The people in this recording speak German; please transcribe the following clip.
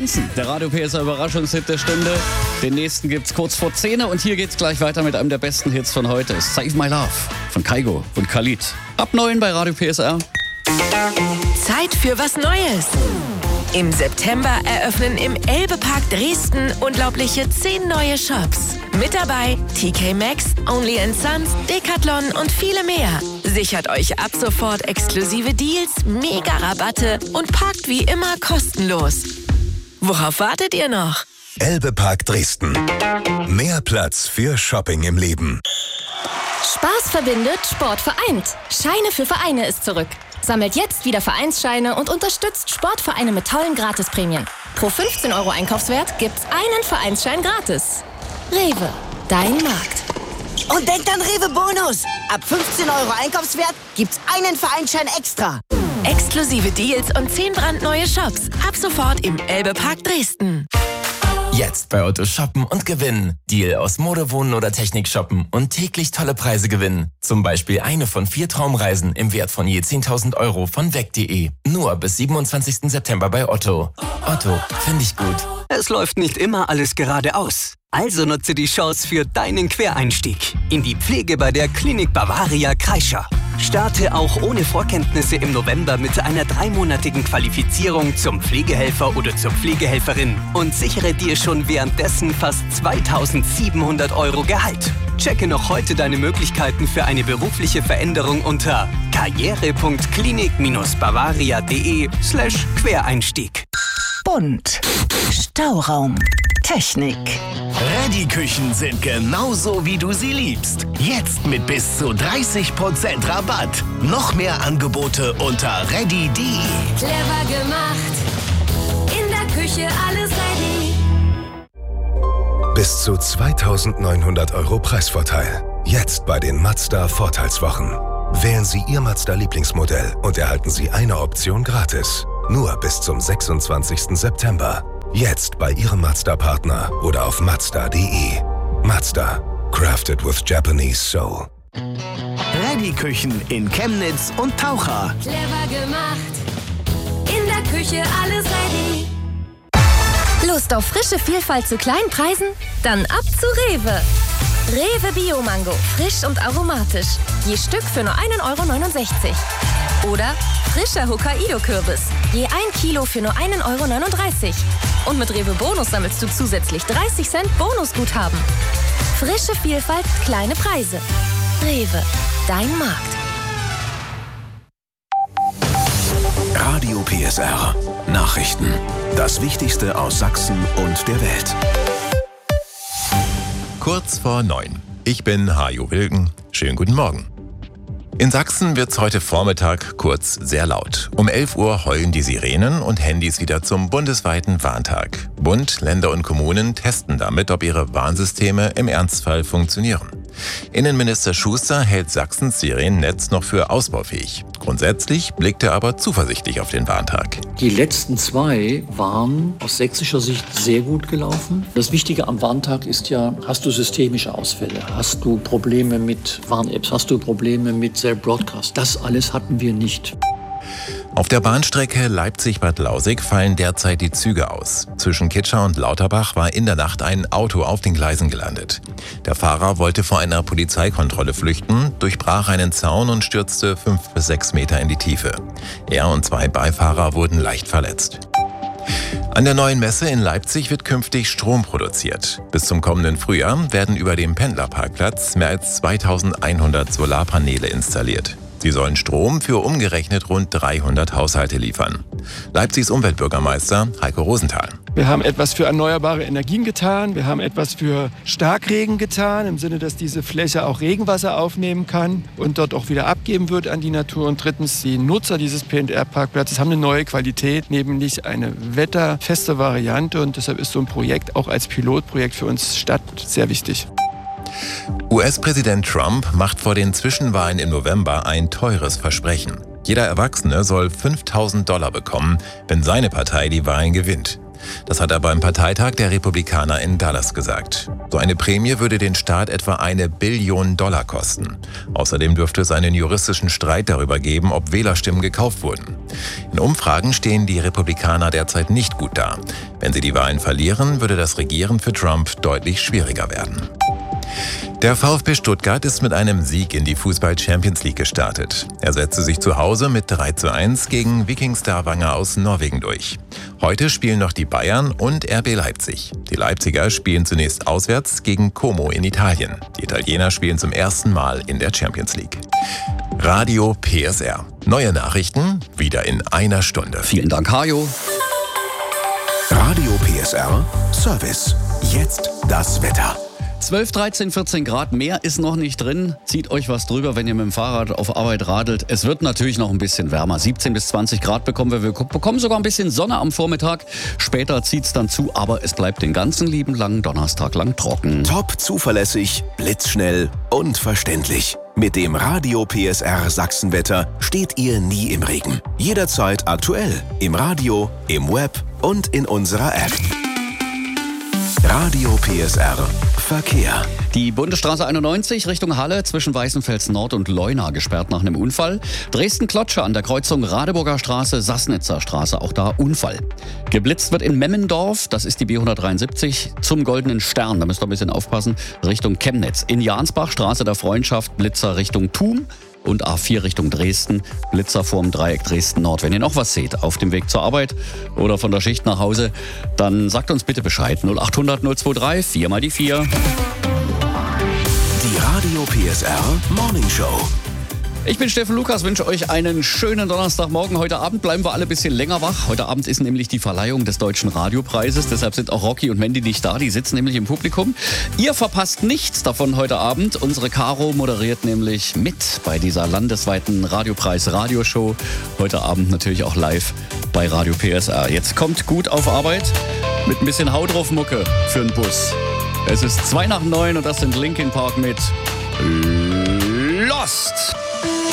Benson, der Radio PSR Überraschungshit der Stunde. Den nächsten gibt's kurz vor 10 und hier geht's gleich weiter mit einem der besten Hits von heute. Save My Love von Kygo und Khalid. Ab 9 bei Radio PSR. Zeit für was Neues. Im September eröffnen im Elbe-Park Dresden unglaubliche 10 neue Shops. Mit dabei TK Maxx, Only & Sons, Decathlon und viele mehr. Sichert euch ab sofort exklusive Deals, Mega-Rabatte und parkt wie immer kostenlos. Worauf wartet ihr noch? Elbe-Park Dresden. Mehr Platz für Shopping im Leben. Spaß verbindet, Sport vereint. Scheine für Vereine ist zurück. Sammelt jetzt wieder Vereinsscheine und unterstützt Sportvereine mit tollen Gratisprämien. Pro 15 € Einkaufswert gibt's einen Vereinsschein gratis. Rewe, dein Markt. Und denkt an Rewe Bonus. Ab 15 € Einkaufswert gibt's einen Vereinsschein extra. Exklusive Deals und 10 brandneue Shops. Ab sofort im Elbe-Park Dresden. Jetzt bei Otto shoppen und gewinnen. Deal aus Mode, Wohnen oder Technik shoppen und täglich tolle Preise gewinnen. Zum Beispiel eine von 4 Traumreisen im Wert von je 10.000 € von weg.de. Nur bis 27. September bei Otto. Otto, finde ich gut. Es läuft nicht immer alles geradeaus. Also nutze die Chance für deinen Quereinstieg in die Pflege bei der Klinik Bavaria Kreischer. Starte auch ohne Vorkenntnisse im November mit einer 3-monatigen Qualifizierung zum Pflegehelfer oder zur Pflegehelferin und sichere dir schon währenddessen fast 2.700 € Gehalt. Checke noch heute deine Möglichkeiten für eine berufliche Veränderung unter karriere.klinik-bavaria.de/Quereinstieg. Bunt. Stauraum. Technik. Ready-Küchen sind genauso, wie du sie liebst. Jetzt mit bis zu 30% Rabatt. Noch mehr Angebote unter ready.de. Clever gemacht. In der Küche alles ready. Bis zu 2.900 € Preisvorteil. Jetzt bei den Mazda Vorteilswochen. Wählen Sie Ihr Mazda-Lieblingsmodell und erhalten Sie eine Option gratis. Nur bis zum 26. September. Jetzt bei Ihrem Mazda-Partner oder auf Mazda.de. Mazda. Crafted with Japanese Soul. Ready-Küchen in Chemnitz und Taucher. Clever gemacht. In der Küche alles ready. Lust auf frische Vielfalt zu kleinen Preisen? Dann ab zu Rewe. Rewe Bio-Mango, frisch und aromatisch. Je Stück für nur 1,69 € Oder frischer Hokkaido-Kürbis, je 1 Kilo für nur 1,39 € Und mit Rewe Bonus sammelst du zusätzlich 30 Cent Bonusguthaben. Frische Vielfalt, kleine Preise. Rewe, dein Markt. Radio PSR. Nachrichten. Das Wichtigste aus Sachsen und der Welt. Kurz vor 9. Ich bin Hajo Wilken. Schönen guten Morgen. In Sachsen wird's heute Vormittag kurz sehr laut. Um 11 Uhr heulen die Sirenen und Handys wieder zum bundesweiten Warntag. Bund, Länder und Kommunen testen damit, ob ihre Warnsysteme im Ernstfall funktionieren. Innenminister Schuster hält Sachsens Sirenennetz noch für ausbaufähig. Grundsätzlich blickt er aber zuversichtlich auf den Warntag. Die letzten 2 waren aus sächsischer Sicht sehr gut gelaufen. Das Wichtige am Warntag ist ja, hast du systemische Ausfälle? Hast du Probleme mit Warn-Apps? Hast du Probleme mit Cell Broadcast? Das alles hatten wir nicht. Auf der Bahnstrecke Leipzig-Bad Lausick fallen derzeit die Züge aus. Zwischen Kitscher und Lauterbach war in der Nacht ein Auto auf den Gleisen gelandet. Der Fahrer wollte vor einer Polizeikontrolle flüchten, durchbrach einen Zaun und stürzte 5 bis 6 Meter in die Tiefe. Er und 2 Beifahrer wurden leicht verletzt. An der neuen Messe in Leipzig wird künftig Strom produziert. Bis zum kommenden Frühjahr werden über dem Pendlerparkplatz mehr als 2100 Solarpaneele installiert. Sie sollen Strom für umgerechnet rund 300 Haushalte liefern. Leipzigs Umweltbürgermeister Heiko Rosenthal. Wir haben etwas für erneuerbare Energien getan. Wir haben etwas für Starkregen getan, im Sinne, dass diese Fläche auch Regenwasser aufnehmen kann und dort auch wieder abgeben wird an die Natur. Und drittens, die Nutzer dieses PNR-Parkplatzes haben eine neue Qualität, nämlich eine wetterfeste Variante. Und deshalb ist so ein Projekt auch als Pilotprojekt für uns Stadt sehr wichtig. US-Präsident Trump macht vor den Zwischenwahlen im November ein teures Versprechen. Jeder Erwachsene soll $5.000 bekommen, wenn seine Partei die Wahlen gewinnt. Das hat er beim Parteitag der Republikaner in Dallas gesagt. So eine Prämie würde den Staat etwa $1 Billion kosten. Außerdem dürfte es einen juristischen Streit darüber geben, ob Wählerstimmen gekauft wurden. In Umfragen stehen die Republikaner derzeit nicht gut da. Wenn sie die Wahlen verlieren, würde das Regieren für Trump deutlich schwieriger werden. Der VfB Stuttgart ist mit einem Sieg in die Fußball-Champions League gestartet. Er setzte sich zu Hause mit 3:1 gegen Viking Stavanger aus Norwegen durch. Heute spielen noch die Bayern und RB Leipzig. Die Leipziger spielen zunächst auswärts gegen Como in Italien. Die Italiener spielen zum ersten Mal in der Champions League. Radio PSR. Neue Nachrichten wieder in einer Stunde. Vielen Dank, Hajo. Radio PSR Service. Jetzt das Wetter. 12, 13, 14 Grad, mehr ist noch nicht drin. Zieht euch was drüber, wenn ihr mit dem Fahrrad auf Arbeit radelt. Es wird natürlich noch ein bisschen wärmer. 17 bis 20 Grad bekommen wir. Wir bekommen sogar ein bisschen Sonne am Vormittag. Später zieht es dann zu, aber es bleibt den ganzen lieben langen Donnerstag lang trocken. Top zuverlässig, blitzschnell und verständlich. Mit dem Radio PSR Sachsenwetter steht ihr nie im Regen. Jederzeit aktuell. Im Radio, im Web und in unserer App. Radio PSR Verkehr. Die Bundesstraße 91 Richtung Halle zwischen Weißenfels Nord und Leuna gesperrt nach einem Unfall. Dresden-Klotsche an der Kreuzung Radeburger Straße, Sassnitzer Straße, auch da Unfall. Geblitzt wird in Memmendorf, das ist die B173, zum Goldenen Stern, da müsst ihr ein bisschen aufpassen, Richtung Chemnitz. In Jansbach, Straße der Freundschaft, Blitzer Richtung Thum. Und A4 Richtung Dresden, Blitzer vorm Dreieck Dresden-Nord. Wenn ihr noch was seht, auf dem Weg zur Arbeit oder von der Schicht nach Hause, dann sagt uns bitte Bescheid. 0800 023 4 mal die 4. Die Radio PSR Morning Show. Ich bin Steffen Lukas, wünsche euch einen schönen Donnerstagmorgen. Heute Abend bleiben wir alle ein bisschen länger wach. Heute Abend ist nämlich die Verleihung des Deutschen Radiopreises. Deshalb sind auch Rocky und Mandy nicht da. Die sitzen nämlich im Publikum. Ihr verpasst nichts davon heute Abend. Unsere Caro moderiert nämlich mit bei dieser landesweiten Radiopreis-Radioshow. Heute Abend natürlich auch live bei Radio PSR. Jetzt kommt gut auf Arbeit mit ein bisschen Hau drauf Mucke für den Bus. Es ist 8:02 und das sind Linkin Park mit Lost.